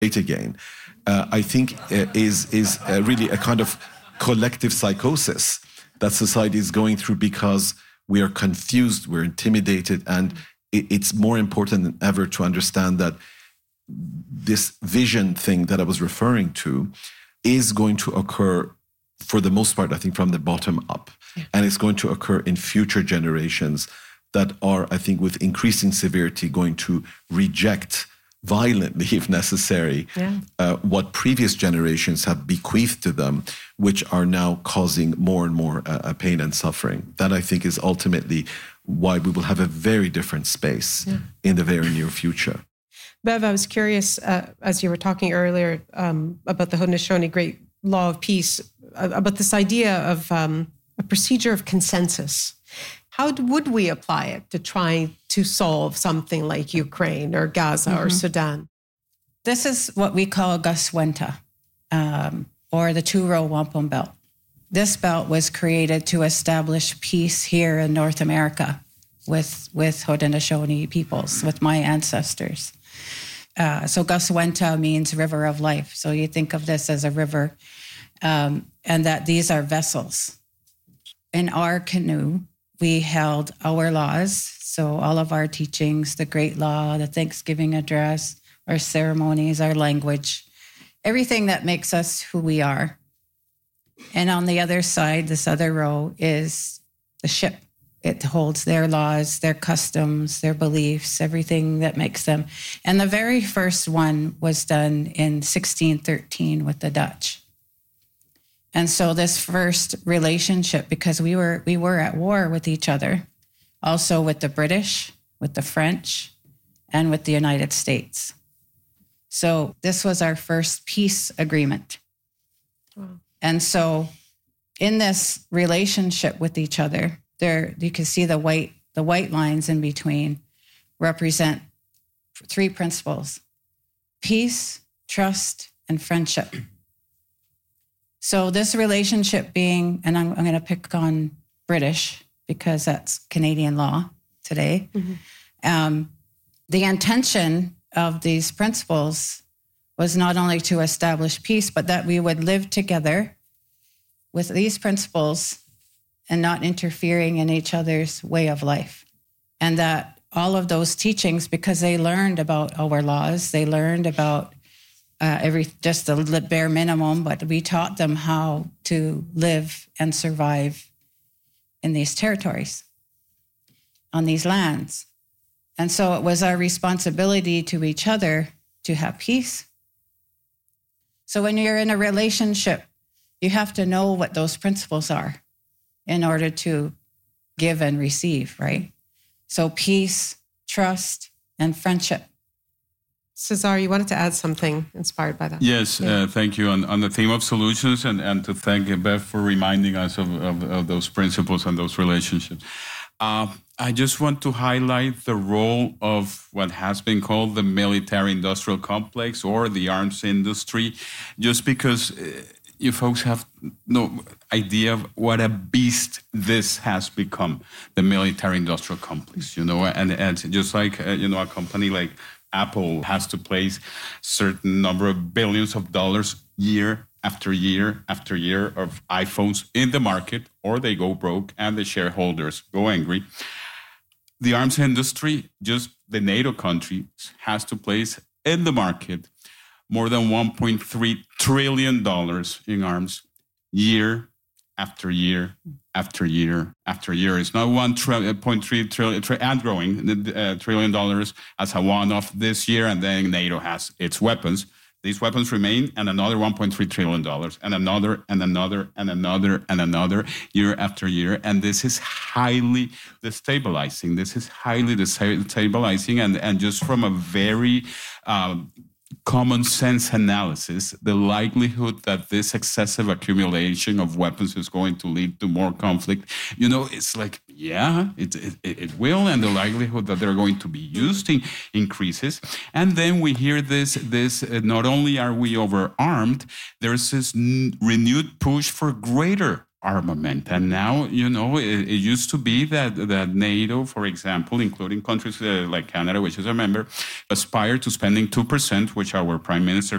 again, I think is really a kind of collective psychosis that society is going through because we are confused, we're intimidated, and it's more important than ever to understand that this vision thing that I was referring to is going to occur for the most part, I think, from the bottom up. Yeah. And it's going to occur in future generations that are, I think, with increasing severity, going to reject violently, if necessary, what previous generations have bequeathed to them, which are now causing more and more pain and suffering. That, I think, is ultimately why we will have a very different space in the very near future. Bev, I was curious, as you were talking earlier about the Haudenosaunee Great Law of Peace, about this idea of a procedure of consensus. How would we apply it to try to solve something like Ukraine or Gaza or Sudan? This is what we call Goswenta, or the two-row wampum belt. This belt was created to establish peace here in North America with Haudenosaunee peoples, with my ancestors. So Goswenta means river of life. So you think of this as a river, and that these are vessels. In our canoe, we held our laws, so all of our teachings, the Great Law, the Thanksgiving Address, our ceremonies, our language, everything that makes us who we are. And on the other side, this other row is the ship. It holds their laws, their customs, their beliefs, everything that makes them. And the very first one was done in 1613 with the Dutch. And so this first relationship, because we were at war with each other, also with the British, with the French, and with the United States. So this was our first peace agreement. Wow. And so in this relationship with each other, there you can see the white lines in between represent three principles: peace, trust, and friendship. So this relationship being, and I'm going to pick on British because that's Canadian law today. The intention of these principles was not only to establish peace, but that we would live together with these principles and not interfering in each other's way of life. And that all of those teachings, because they learned about our laws, they learned about just the bare minimum, but we taught them how to live and survive in these territories, on these lands. And so it was our responsibility to each other to have peace. So when you're in a relationship, you have to know what those principles are in order to give and receive, right? So peace, trust, and friendship. Cesar, you wanted to add something inspired by that. Yes, thank you. On the theme of solutions, and to thank Bev for reminding us of those principles and those relationships. I just want to highlight the role of what has been called the military-industrial complex or the arms industry, just because you folks have no idea of what a beast this has become, the military-industrial complex, and just like, a company like Apple has to place certain number of billions of dollars year after year after year of iPhones in the market, or they go broke and the shareholders go angry. The arms industry, just the NATO countries, has to place in the market more than $1.3 trillion in arms year after year after year after year. It's not $1.3 trillion and growing $1 trillion as a one-off this year, and then NATO has its weapons. These weapons remain, and another $1.3 trillion, and another, and another, and another, and another, year after year. And this is highly destabilizing. And just from a very common sense analysis, the likelihood that this excessive accumulation of weapons is going to lead to more conflict, it's like, it will, and the likelihood that they're going to be used increases. And then we hear this not only are we overarmed, there's this renewed push for greater armament. And now, it used to be that NATO, for example, including countries like Canada, which is a member, aspire to spending 2%, which our Prime Minister